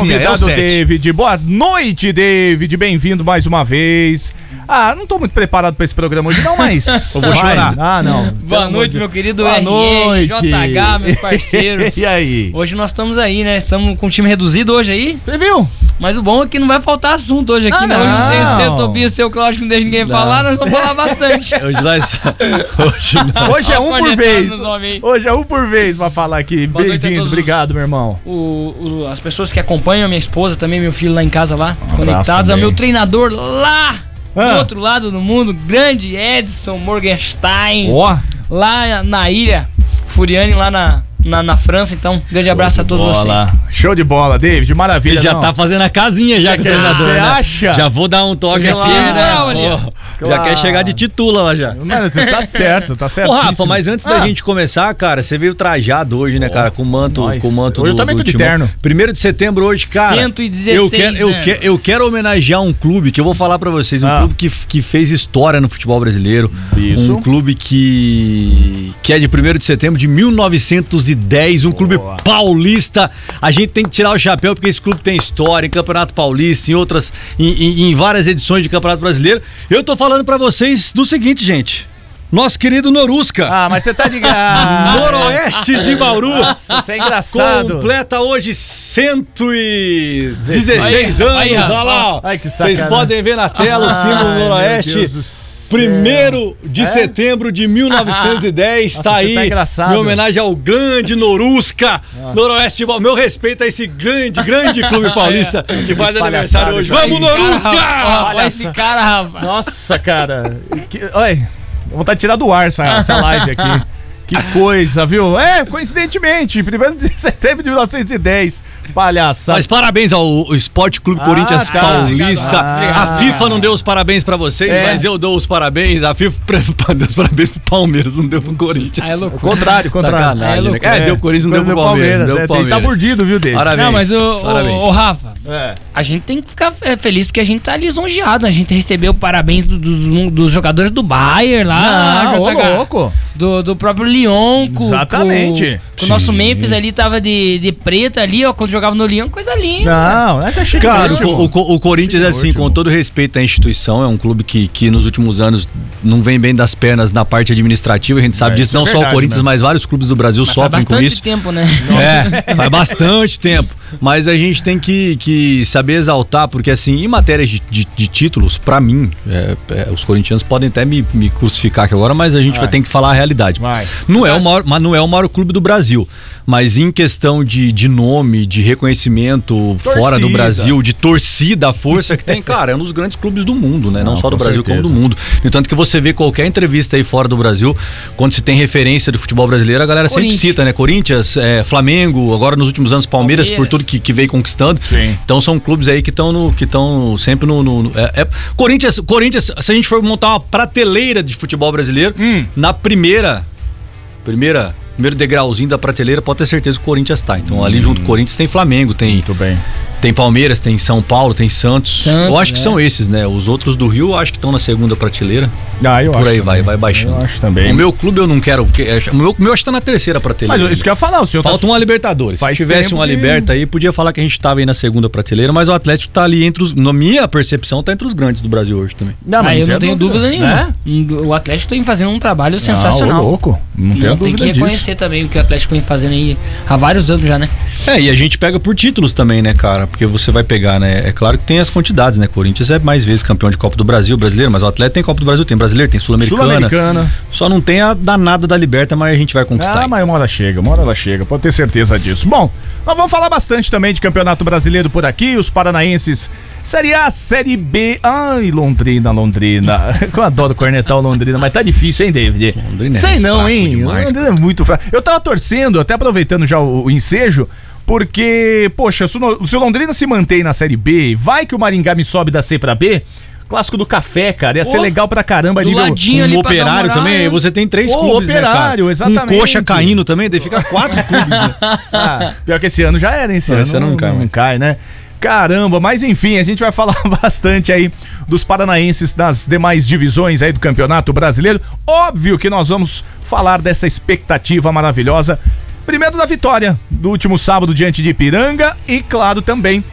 convidado David. Boa noite, David. Bem-vindo mais uma vez. Não tô muito preparado pra esse programa hoje, não, mas. Eu vou chorar. Não. Boa noite, meu querido Boa noite. JH, meu parceiro. E aí? Hoje nós estamos aí, né? Estamos com um time reduzido hoje aí. Você viu? Mas o bom é que não vai faltar assunto hoje aqui, né? Hoje não tem o seu Tobias, o seu Cláudio, que não deixa ninguém falar, nós vamos falar bastante. Hoje é um por vez. Hoje é um por vez pra falar aqui. Bem-vindo, obrigado, meu irmão. As pessoas que acompanham, minha esposa também, meu filho lá em casa, lá, conectados. também. Ao meu treinador lá do outro lado do mundo, grande Edson Morgenstein. Lá na ilha Furiani, lá na França. Então, grande abraço a todos vocês. Show de bola, David, maravilha. Ele já tá fazendo a casinha já com o treinador, Você né? acha? Já vou dar um toque aqui, né? Já quer chegar de titula lá já. Mano, você tá certo, tá certo. Ô, Rafa, mas antes da gente começar, cara, você veio trajado hoje, né, cara, com o manto hoje eu também tô de terno. 1º de setembro hoje, cara. 116 eu quero homenagear um clube que eu vou falar pra vocês, um clube que fez história no futebol brasileiro. Isso. Um clube que é de 1º de setembro de 1910, um clube paulista. A gente tem que tirar o chapéu porque esse clube tem história em Campeonato Paulista, em várias edições de Campeonato Brasileiro. Eu tô falando pra vocês do seguinte, gente. Nosso querido Norusca. Mas você tá ligado. Noroeste de Bauru. Nossa, isso é engraçado. Completa hoje 116 anos. Olha lá, ó. Vocês podem ver na tela o símbolo Noroeste. 1º de setembro de 1910, tá aí, em homenagem ao grande Norusca, Noroeste de Bauru. Meu respeito a esse grande clube paulista que faz aniversário hoje. Vamos, Norusca! Olha esse cara, rapaz. Nossa, cara. Olha, vou vontade de tirar do ar essa live aqui. Que coisa, viu? Coincidentemente, 1º de setembro de 1910. Palhaçada. Mas parabéns ao Esporte Clube Corinthians Paulista. A FIFA não deu os parabéns pra vocês, mas eu dou os parabéns. A FIFA deu os parabéns pro Palmeiras, não deu pro Corinthians. É louco. Contrário. Sacanagem, né? Deu o Corinthians, não deu pro Palmeiras. Deu pro Palmeiras. Tá mordido, viu, dele? Parabéns. Não, mas o Rafa, a gente tem que ficar feliz porque a gente tá lisonjeado. A gente recebeu parabéns dos jogadores do Bayern lá. Louco. Do próprio Lyon. Exatamente. O nosso Memphis ali tava de preta ali, ó, quando jogava no Lyon, coisa linda. Não, essa é chique. Cara, o Corinthians, assim, com todo respeito à instituição, é um clube que nos últimos anos não vem bem das pernas na parte administrativa, a gente sabe disso, não só o Corinthians, mas vários clubes do Brasil sofrem com isso. Faz bastante tempo, né? Faz bastante tempo. Mas a gente tem que saber exaltar, porque assim, em matéria de títulos, pra mim, os corintianos podem até me crucificar aqui agora, mas a gente vai ter que falar a realidade. Não é o maior clube do Brasil, mas em questão de nome, de reconhecimento fora do Brasil, de torcida, a força que tem, cara, é um dos grandes clubes do mundo, né? Não só do Brasil, como do mundo. No entanto que você vê qualquer entrevista aí fora do Brasil, quando se tem referência do futebol brasileiro, a galera sempre cita, né? Corinthians, Flamengo, agora nos últimos anos Palmeiras, por tudo que veio conquistando. Sim. Então são clubes aí que estão sempre no Corinthians, se a gente for montar uma prateleira de futebol brasileiro, na primeiro degrauzinho da prateleira, pode ter certeza que o Corinthians tá. Então ali junto com o Corinthians tem Flamengo, tem Palmeiras, tem São Paulo, tem Santos. Eu acho que são esses, né? Os outros do Rio eu acho que estão na segunda prateleira. Eu Por acho aí também. vai baixando. Eu acho também. O meu clube eu não quero, o meu acho que tá na terceira prateleira. Mas isso que eu ia falar, o senhor falta uma Libertadores. Se tivesse uma Liberta aí, podia falar que a gente tava aí na segunda prateleira, mas o Atlético tá ali na minha percepção, tá entre os grandes do Brasil hoje também. Eu não tenho dúvida nenhuma. O Atlético tem fazendo um trabalho sensacional. Louco. Não tenho dúvida disso. Tem que reconhecer também o que o Atlético vem fazendo aí há vários anos já, né? E a gente pega por títulos também, né, cara? Porque você vai pegar, né? É claro que tem as quantidades, né? Corinthians é mais vezes campeão de Copa do Brasil, brasileiro, mas o Atlético tem Copa do Brasil, tem brasileiro, tem Sul-Americana. Só não tem a danada da Liberta, mas a gente vai conquistar. Mas uma hora ela chega, pode ter certeza disso. Bom, nós vamos falar bastante também de Campeonato Brasileiro por aqui, os paranaenses, Série A, Série B. Ai, Londrina. Eu adoro cornetar o Londrina, mas tá difícil, hein, David? Londrina sei não, hein? Demais, Londrina é muito fraco. Eu tava torcendo, até aproveitando já o ensejo, porque, poxa, se o Londrina se mantém na Série B, vai que o Maringá me sobe da C pra B, clássico do café, cara, ia ser legal pra caramba. Do ladinho ali, Operário também, aí você tem 3 clubes, Operário, né, exatamente. Coxa caindo também, daí fica 4 clubes, né? Pior que esse ano já era, hein? Esse ano não cai, né? Caramba, mas enfim, a gente vai falar bastante aí dos paranaenses das demais divisões aí do Campeonato Brasileiro. Óbvio que nós vamos falar dessa expectativa maravilhosa. Primeiro da vitória do último sábado diante de Ipiranga e, claro, também